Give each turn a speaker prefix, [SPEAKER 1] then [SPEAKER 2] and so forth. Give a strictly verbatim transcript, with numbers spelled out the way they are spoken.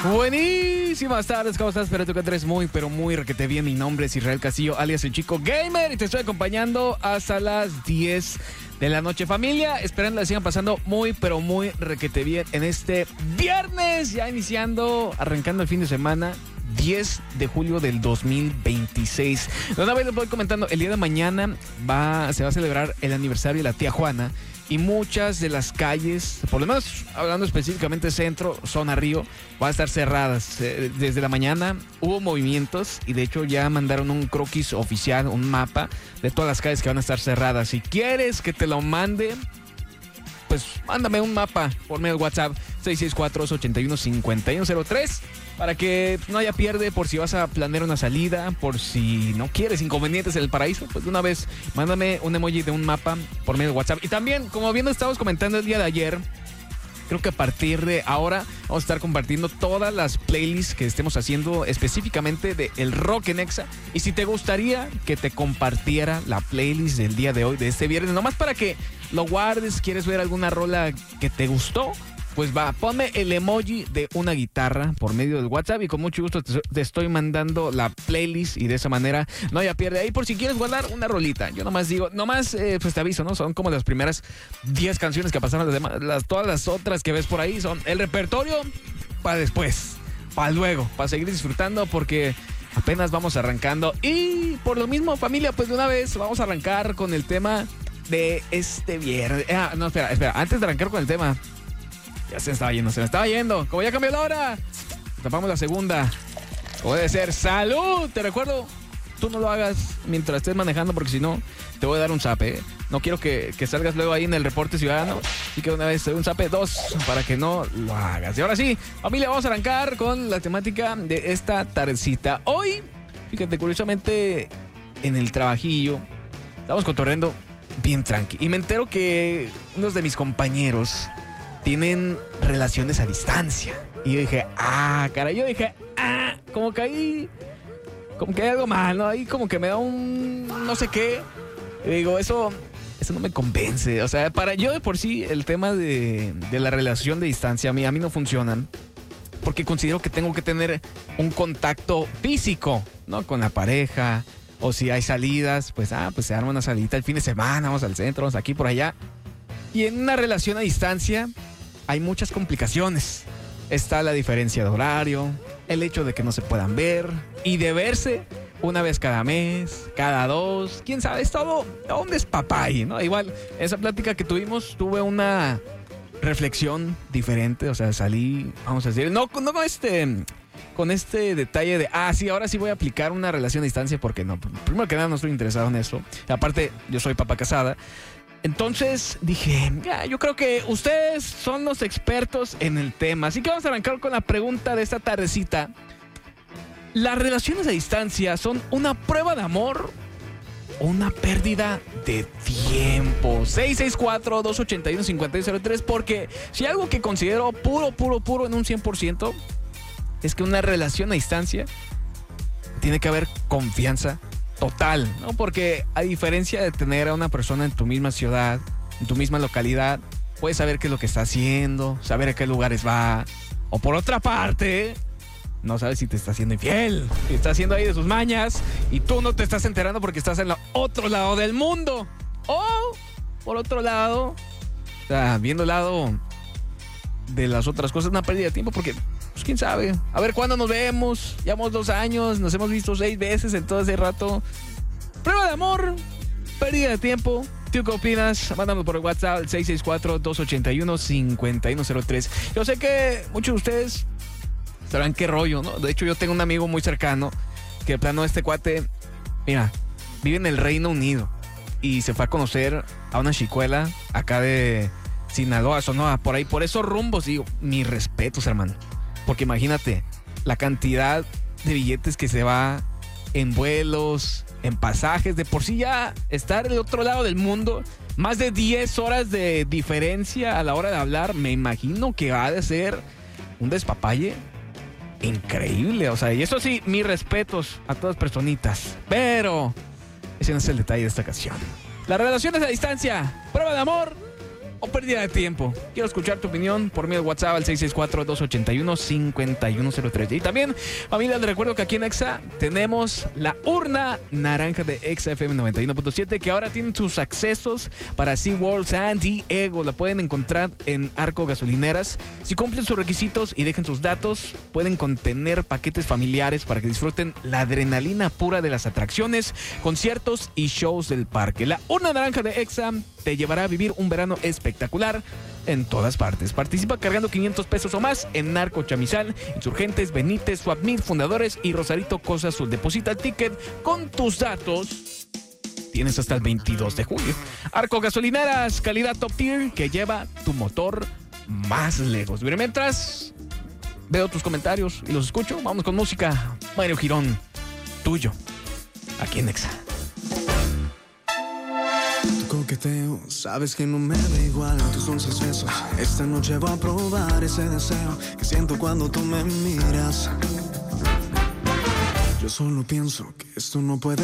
[SPEAKER 1] Buenísimas tardes, ¿cómo estás? Espero que te encuentres muy, pero muy requete bien. Mi nombre es Israel Castillo, alias el Chico Gamer, y te estoy acompañando hasta las diez de la noche, familia. Esperando la sigan pasando muy, pero muy requete bien en este viernes, ya iniciando, arrancando el fin de semana, diez de julio del dos mil veintiséis. De una vez les voy comentando, el día de mañana va, se va a celebrar el aniversario de la tía Juana. Y muchas de las calles, por lo menos hablando específicamente centro, zona Río, van a estar cerradas. Desde la mañana hubo movimientos y de hecho ya mandaron un croquis oficial, un mapa de todas las calles que van a estar cerradas. Si quieres que te lo mande, pues mándame un mapa por medio de WhatsApp seis seis cuatro, dos ocho uno, cinco uno cero tres para que no haya pierde por si vas a planear una salida, por si no quieres inconvenientes en el paraíso, pues de una vez mándame un emoji de un mapa por medio de WhatsApp. Y también, como bien estábamos comentando el día de ayer, creo que a partir de ahora vamos a estar compartiendo todas las playlists que estemos haciendo específicamente de el rock en Exa. Y si te gustaría que te compartiera la playlist del día de hoy, de este viernes, nomás para que lo guardes, quieres ver alguna rola que te gustó, pues va, ponme el emoji de una guitarra por medio del WhatsApp y con mucho gusto te, te estoy mandando la playlist y de esa manera no haya pierde ahí por si quieres guardar una rolita. Yo nomás digo, nomás eh, pues te aviso, ¿no? Son como las primeras diez canciones que pasaron, las demás, las, todas las otras que ves por ahí son el repertorio para después, para luego, para seguir disfrutando porque apenas vamos arrancando. Y por lo mismo, familia, pues de una vez vamos a arrancar con el tema de este viernes. Ah, no, espera, espera, antes de arrancar con el tema, ya se me estaba yendo, se me estaba yendo. Como ya cambió la hora, tapamos la segunda. Puede ser salud. Te recuerdo, tú no lo hagas mientras estés manejando porque si no, te voy a dar un zape. ¿eh? No quiero que, que salgas luego ahí en el reporte ciudadano. Así que una vez te doy un zape, dos, para que no lo hagas. Y ahora sí, familia, vamos a arrancar con la temática de esta tardecita. Hoy, fíjate, curiosamente, en el trabajillo, estamos cotorreando bien tranqui. Y me entero que unos de mis compañeros tienen relaciones a distancia. Y yo dije, ah, caray, yo dije, ah, como que ahí, como que hay algo mal, ¿no? Ahí como que me da un no sé qué. Y digo, eso, eso no me convence. O sea, para yo de por sí, el tema de, de la relación de distancia, a mí, a mí no funcionan. Porque considero que tengo que tener un contacto físico, ¿no? Con la pareja. O si hay salidas, pues, ah, pues se arma una salita el fin de semana, vamos al centro, vamos aquí, por allá. Y en una relación a distancia hay muchas complicaciones. Está la diferencia de horario, el hecho de que no se puedan ver y de verse una vez cada mes, cada dos, quién sabe, es todo, todo un despapalle, ¿no? Igual, esa plática que tuvimos, tuve una reflexión diferente, o sea, salí, vamos a decir, no, no con este, con este detalle de, ah, sí, ahora sí voy a aplicar una relación a distancia porque no, primero que nada no estoy interesado en eso, y aparte, yo soy papá casada. Entonces dije, ya, yo creo que ustedes son los expertos en el tema. Así que vamos a arrancar con la pregunta de esta tardecita. ¿Las relaciones a distancia son una prueba de amor o una pérdida de tiempo? seis seis cuatro, dos ocho uno, cinco uno cero tres. Porque si algo que considero puro, puro, puro en un cien por ciento es que una relación a distancia tiene que haber confianza total, ¿no? Porque a diferencia de tener a una persona en tu misma ciudad, en tu misma localidad, puedes saber qué es lo que está haciendo, saber a qué lugares va. O por otra parte, no sabes si te está haciendo infiel, si está haciendo ahí de sus mañas y tú no te estás enterando porque estás en el otro lado del mundo. O, por otro lado, o sea, viendo el lado de las otras cosas, una pérdida de tiempo porque, pues quién sabe, a ver cuándo nos vemos. Llevamos dos años, nos hemos visto seis veces en todo ese rato. Prueba de amor, pérdida de tiempo. ¿Tú qué opinas? Mándame por el WhatsApp seis seis cuatro, dos ocho uno, cinco uno cero tres. Yo sé que muchos de ustedes sabrán qué rollo, ¿no? De hecho, yo tengo un amigo muy cercano que de plano este cuate, mira, vive en el Reino Unido y se fue a conocer a una chicuela acá de Sinaloa, Sonora, por ahí, por esos rumbos. Digo, mis respetos, hermano. Porque imagínate la cantidad de billetes que se va en vuelos, en pasajes. De por sí ya estar del otro lado del mundo, más de diez horas de diferencia a la hora de hablar, me imagino que va a ser un despapalle increíble. O sea, y eso sí, mis respetos a todas personitas. Pero ese no es el detalle de esta ocasión. Las relaciones a distancia, prueba de amor o pérdida de tiempo? Quiero escuchar tu opinión por medio de WhatsApp al seis seis cuatro, dos ocho uno, cinco uno cero tres. Y también, familia, les recuerdo que aquí en Exa tenemos la urna naranja de Exa F M noventa y uno punto siete, que ahora tienen sus accesos para SeaWorld San Diego. La pueden encontrar en Arco Gasolineras. Si cumplen sus requisitos y dejen sus datos, pueden contener paquetes familiares para que disfruten la adrenalina pura de las atracciones, conciertos y shows del parque. La urna naranja de Exa te llevará a vivir un verano espectacular en todas partes. Participa cargando quinientos pesos o más en Narco Chamizal, Insurgentes, Benítez, Swapmid, Fundadores y Rosarito Cosa Azul. Deposita el ticket con tus datos. Tienes hasta el veintidós de julio. Arco Gasolineras, calidad top tier que lleva tu motor más lejos. Mira, mientras veo tus comentarios y los escucho, vamos con música. Mario Girón, tuyo, aquí en Exa.
[SPEAKER 2] Coqueteo, sabes que no me da igual tus dulces besos. Esta noche voy a probar ese deseo que siento cuando tú me miras. Yo solo pienso que esto no puede